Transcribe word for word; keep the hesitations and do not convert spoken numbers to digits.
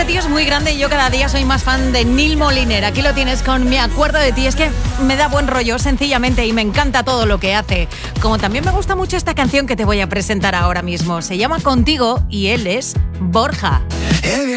tío es muy grande y yo cada día soy más fan de Neil Moliner. Aquí lo tienes con Me acuerdo de ti. Es que me da buen rollo, sencillamente, y me encanta todo lo que hace. Como también me gusta mucho esta canción que te voy a presentar ahora mismo. Se llama Contigo y él es Borja.